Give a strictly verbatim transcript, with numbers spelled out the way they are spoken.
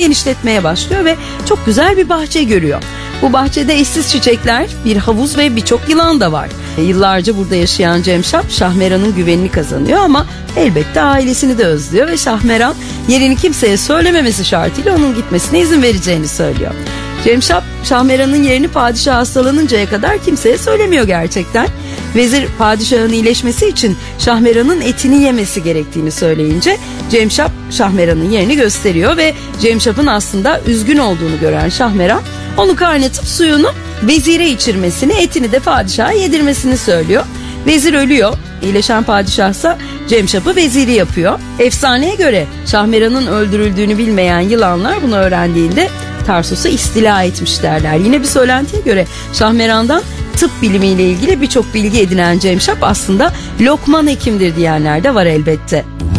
genişletmeye başlıyor ve çok güzel bir bahçe görüyor. Bu bahçede eşsiz çiçekler, bir havuz ve birçok yılan da var. E, yıllarca burada yaşayan Cemşap, Şahmeran'ın güvenini kazanıyor ama elbette ailesini de özlüyor ve Şahmeran yerini kimseye söylememesi şartıyla onun gitmesine izin vereceğini söylüyor. Cemşap, Şahmeran'ın yerini padişah hastalanıncaya kadar kimseye söylemiyor gerçekten. Vezir padişahın iyileşmesi için Şahmeran'ın etini yemesi gerektiğini söyleyince Cemşap Şahmeran'ın yerini gösteriyor ve Cemşap'ın aslında üzgün olduğunu gören Şahmeran onu kaynatıp suyunu vezire içirmesini, etini de padişaha yedirmesini söylüyor. Vezir ölüyor. İyileşen padişahsa Cemşap'ı veziri yapıyor. Efsaneye göre Şahmeran'ın öldürüldüğünü bilmeyen yılanlar bunu öğrendiğinde Tarsus'u istila etmiş derler. Yine bir söylentiye göre Şahmeran'dan tıp bilimiyle ilgili birçok bilgi edinen Cemşap aslında Lokman hekimdir diyenler de var elbette.